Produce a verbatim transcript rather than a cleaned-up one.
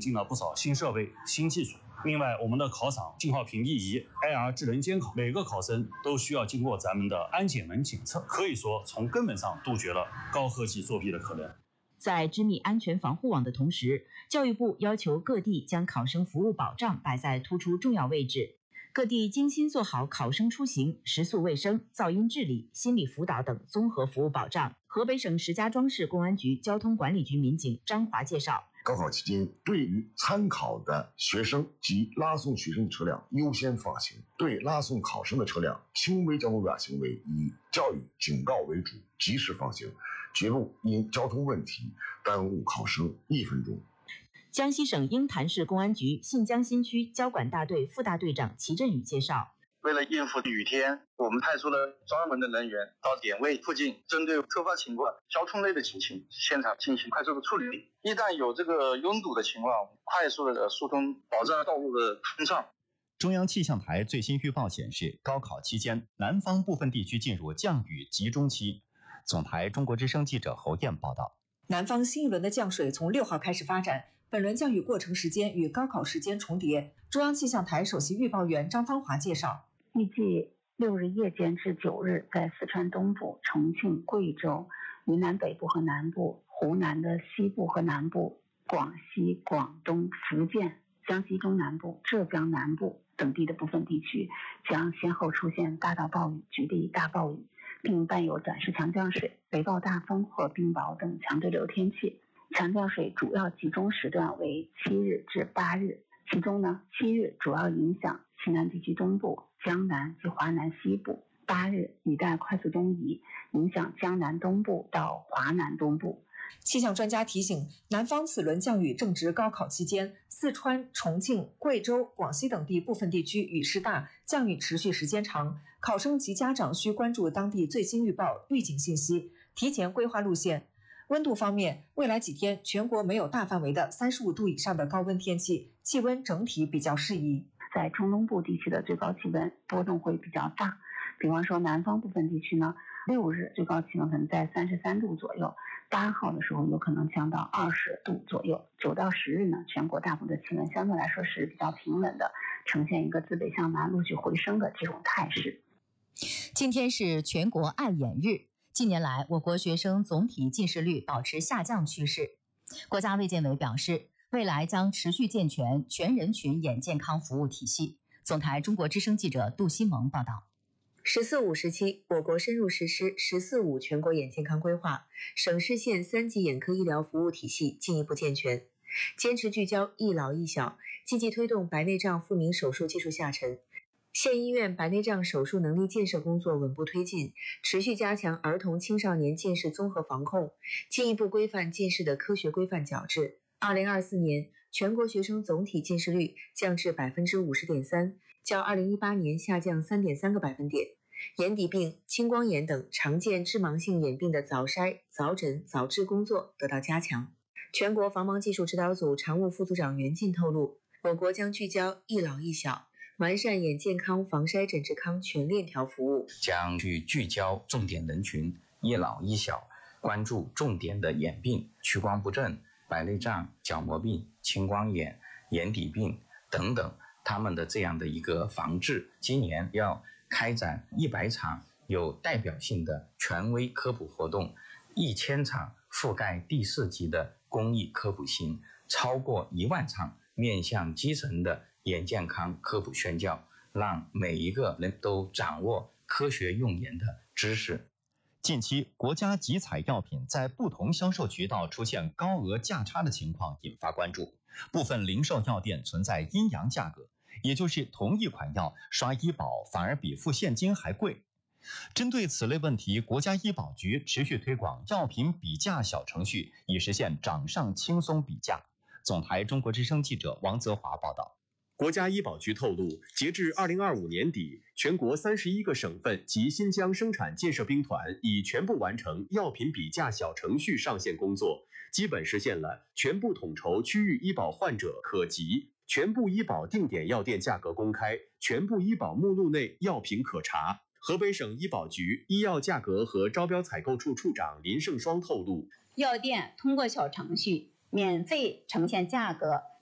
进了不少新设备、新技术。另外，我们的考场信号屏蔽仪、I R 智能监考，每个考生都需要经过咱们的安检门检测，可以说从根本上杜绝了高科技作弊的可能。 在织密安全防护网的同时，教育部要求各地将考生服务保障摆在突出重要位置。各地精心做好考生出行、食宿卫生、噪音治理、心理辅导等综合服务保障。河北省石家庄市公安局交通管理局民警张华介绍， 高考期间，对于参考的学生及拉送学生的车辆优先放行，对拉送考生的车辆轻微交通违法行为以教育警告为主，及时放行，绝不因交通问题耽误考生一分钟。 江西省鹰潭市公安局信江新区交管大队副大队长齐振宇介绍， 为了应付雨天，我们派出了专门的人员到点位附近，针对突发情况、交通类的情形，现场进行快速的处理。一旦有这个拥堵的情况，快速的疏通，保障道路的通畅。 中央气象台最新预报显示，高考期间，南方部分地区进入降雨集中期。总台中国之声记者侯艳报道。 南方新一轮的降水从六号开始发展，本轮降雨过程时间与高考时间重叠。中央气象台首席预报员张芳华介绍， 预计六日夜间至九日，在四川东部、重庆、贵州、云南北部和南部、湖南的西部和南部、广西、广东、福建、江西中南部、浙江南部等地的部分地区将先后出现大到暴雨、局地大暴雨，并伴有短时强降水、雷暴大风或冰雹等强对流天气。强降水主要集中时段为七日至八日，其中呢，七日主要影响西南地区东部、江南及华南西部，八日雨带快速东移，影响江南东部到华南东部。 气象专家提醒，南方此轮降雨正值高考期间，四川、重庆、贵州、广西等地部分地区雨势大，降雨持续时间长，考生及家长需关注当地最新预报、预警信息，提前规划路线。温度方面，未来几天全国没有大范围的三十五度以上的高温天气，气温整体比较适宜。 在中东部地区的最高气温波动会比较大，比方说南方部分地区呢，六日最高气温可能在三十三度左右，八号的时候有可能降到二十度左右。九到十日呢，全国大部的气温相对来说是比较平稳的，呈现一个自北向南陆续回升的这种态势。 今天是全国爱眼日。近年来，我国学生总体近视率保持下降趋势。国家卫健委表示，未来将持续健全全人群眼健康服务体系。总台中国之声记者杜新萌报道。 十四五时期，我国深入实施“十四五”全国眼健康规划，省市县三级眼科医疗服务体系进一步健全，坚持聚焦一老一小，积极推动白内障复明手术技术下沉。县医院白内障手术能力建设工作稳步推进，持续加强儿童青少年近视综合防控，进一步规范近视的科学规范矫治。二零二四年，全国学生总体近视率降至百分之五十点三，较二零一八年下降三点三个百分点。眼底病、青光眼等常见致盲性眼病的早筛、早诊、早治工作得到加强。全国防盲技术指导组常务副组长袁进透露，我国将聚焦一老一小，完善眼健康防筛诊治康全链条服务， 将去聚焦重点人群一老一小，关注重点的眼病、屈光不正、白内障、角膜病、青光眼、眼底病等等，他们的这样的一个防治。今年要开展一百场有代表性的权威科普活动，一千场覆盖第四级的公益科普行，超过一万场面向基层的眼健康科普宣教，让每一个人都掌握科学用眼的知识。 近期，国家集采药品在不同销售渠道出现高额价差的情况引发关注，部分零售药店存在阴阳价格，也就是同一款药刷医保反而比付现金还贵。针对此类问题，国家医保局持续推广药品比价小程序，以实现掌上轻松比价。总台中国之声记者王泽华报道。 国家医保局透露，截至二零二五年底，全国三十一个省份及新疆生产建设兵团已全部完成药品比价小程序上线工作，基本实现了全部统筹区域医保患者可及、全部医保定点药店价格公开、全部医保目录内药品可查。河北省医保局医药价格和招标采购处处长林胜双透露， 药店通过小程序免费呈现价格，